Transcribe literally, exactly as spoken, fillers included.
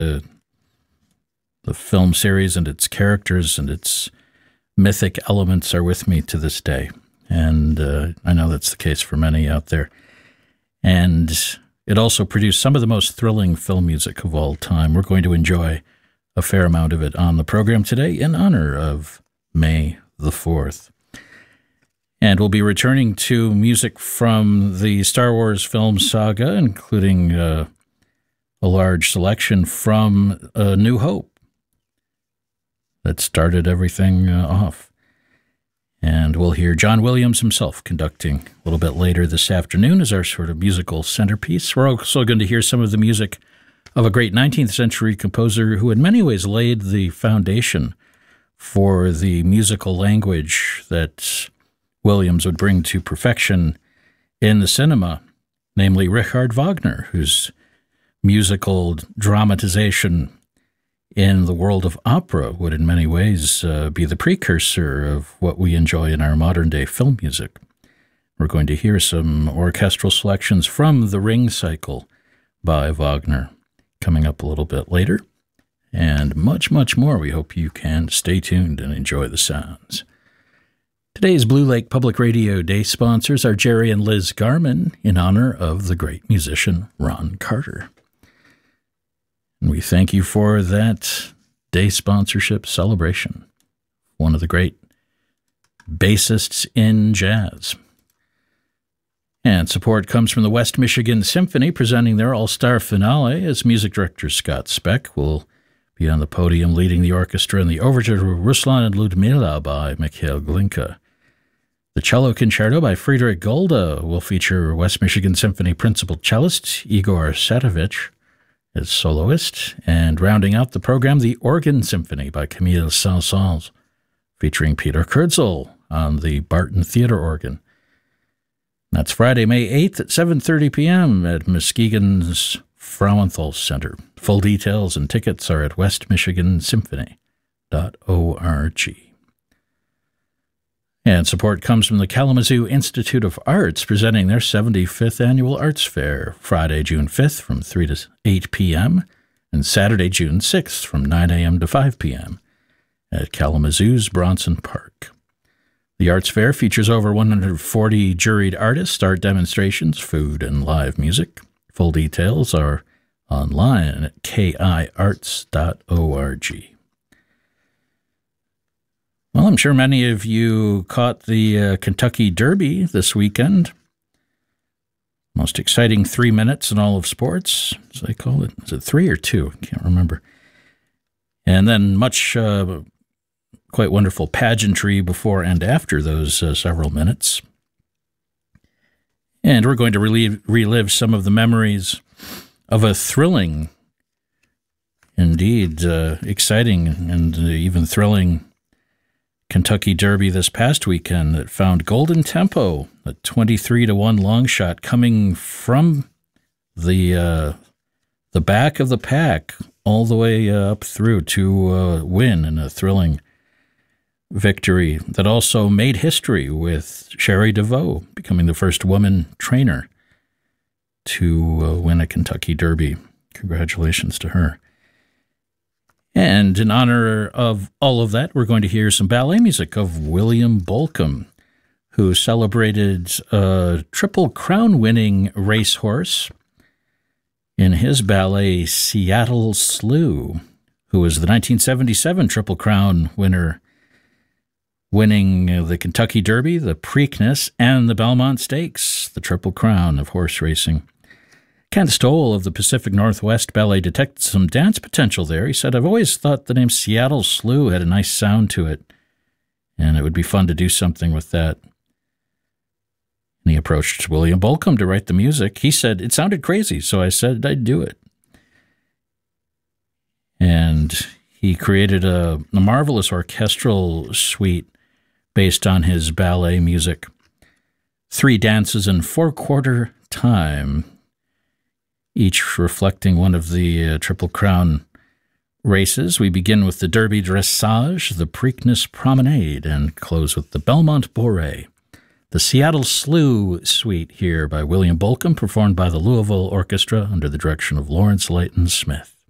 the, the film series and its characters and its mythic elements are with me to this day. And uh, I know that's the case for many out there. And it also produced some of the most thrilling film music of all time. We're going to enjoy a fair amount of it on the program today in honor of May the fourth. And we'll be returning to music from the Star Wars film saga, including uh, a large selection from A New Hope that started everything uh, off. And we'll hear John Williams himself conducting a little bit later this afternoon as our sort of musical centerpiece. We're also going to hear some of the music of a great nineteenth century composer who in many ways laid the foundation for the musical language that Williams would bring to perfection in the cinema, namely Richard Wagner, whose musical dramatization in the world of opera would in many ways uh, be the precursor of what we enjoy in our modern-day film music. We're going to hear some orchestral selections from the Ring Cycle by Wagner coming up a little bit later, and much, much more. We hope you can stay tuned and enjoy the sounds. Today's Blue Lake Public Radio Day sponsors are Jerry and Liz Garman in honor of the great musician Ron Carter. And we thank you for that day sponsorship celebration. One of the great bassists in jazz. And support comes from the West Michigan Symphony, presenting their all-star finale as music director Scott Speck will be on the podium leading the orchestra in the overture to Ruslan and Ludmila by Mikhail Glinka. The Cello Concerto by Friedrich Golda will feature West Michigan Symphony principal cellist Igor Sadovich as soloist, and rounding out the program, the Organ Symphony by Camille Saint-Saëns, featuring Peter Kurzel on the Barton Theater organ. That's Friday, May eighth at seven thirty p m at Muskegon's Frauenthal Center. Full details and tickets are at west michigan symphony dot org. And support comes from the Kalamazoo Institute of Arts, presenting their seventy-fifth Annual Arts Fair, Friday, June fifth from three to eight p m and Saturday, June sixth from nine a m to five p m at Kalamazoo's Bronson Park. The Arts Fair features over one hundred forty juried artists, art demonstrations, food, and live music. Full details are online at k i arts dot org. Well, I'm sure many of you caught the uh, Kentucky Derby this weekend. Most exciting three minutes in all of sports, as they call it. Is it three or two? I can't remember. And then much uh, quite wonderful pageantry before and after those uh, several minutes. And we're going to relive, relive some of the memories of a thrilling, indeed uh, exciting and uh, even thrilling Kentucky Derby this past weekend that found Golden Tempo, a twenty-three to one long shot, coming from the uh, the back of the pack all the way uh, up through to uh, win in a thrilling victory that also made history with Sherry DeVoe becoming the first woman trainer to uh, win a Kentucky Derby. Congratulations to her. And in honor of all of that, we're going to hear some ballet music of William Bolcom, who celebrated a Triple Crown-winning racehorse in his ballet Seattle Slew, who was the nineteen seventy-seven Triple Crown winner, winning the Kentucky Derby, the Preakness, and the Belmont Stakes, the Triple Crown of horse racing. Ken Stoll of the Pacific Northwest Ballet detected some dance potential there. He said, "I've always thought the name Seattle Slew had a nice sound to it, and it would be fun to do something with that." And he approached William Bolcom to write the music. He said, "It sounded crazy, so I said I'd do it." And he created a, a marvelous orchestral suite based on his ballet music. Three dances in four-quarter time, each reflecting one of the uh, Triple Crown races. We begin with the Derby Dressage, the Preakness Promenade, and close with the Belmont Bourrée. The Seattle Slew Suite here by William Bolcom, performed by the Louisville Orchestra under the direction of Lawrence Leighton Smith.